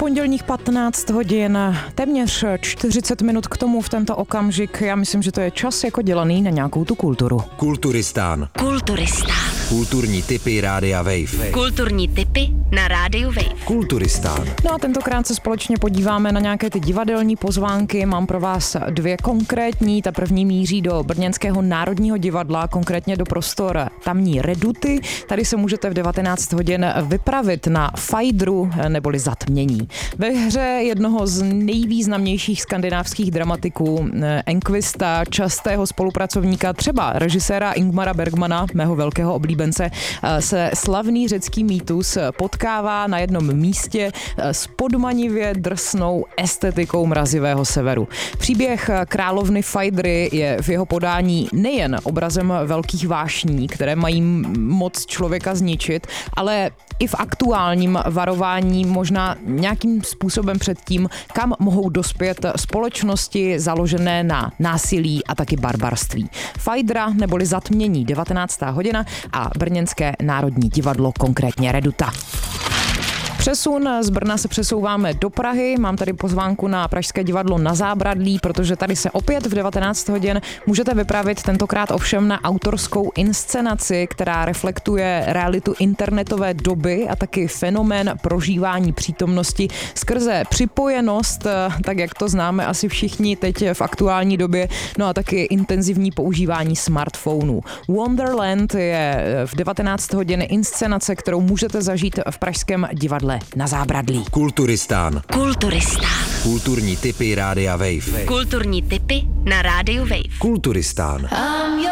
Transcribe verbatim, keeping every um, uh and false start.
pondělních patnáct hodin, téměř čtyřicet minut k tomu v tento okamžik. Já myslím, že to je čas jako dělaný na nějakou tu kulturu. Kulturistán. Kulturistán. Kulturní tipy Rádia Wave. Kulturní tipy na Rádiu Wave. Kulturistán. No a tentokrát se společně podíváme na nějaké ty divadelní pozvánky. Mám pro vás dvě konkrétní. Ta první míří do Brněnského národního divadla, konkrétně do prostor tamní Reduty. Tady se můžete v devatenáct hodin vypravit na Fajdru neboli Zatmění. Ve hře jednoho z nejvýznamnějších skandinávských dramatiků, enkvista, častého spolupracovníka, třeba režiséra Ingmara Bergmana, mého velkého oblíbence, se slavný řecký mýtus potkává na jednom místě s podmanivě drsnou estetikou mrazivého severu. Příběh královny Fajdry je v jeho podání nejen obrazem velkých vášní, které mají moc člověka zničit, ale i v aktuálním varování možná nějakým způsobem před tím, kam mohou dospět společnosti založené na násilí a taky barbarství. Fajdra neboli Zatmění, devatenáctá hodina a Brněnské národní divadlo, konkrétně Reduta. Přesun z Brna se přesouváme do Prahy. Mám tady pozvánku na Pražské divadlo Na Zábradlí, protože tady se opět v devatenáct hodin můžete vypravit, tentokrát ovšem na autorskou inscenaci, která reflektuje realitu internetové doby a taky fenomén prožívání přítomnosti skrze připojenost, tak jak to známe asi všichni teď v aktuální době, no a taky intenzivní používání smartphonů. Wonderland je v devatenáct hodin inscenace, kterou můžete zažít v Pražském divadle Na Zábradlí. Kulturistán. Kulturistán. Kulturní tipy Rádia Wave. Kulturní tipy na Rádiu Wave. Kulturistán.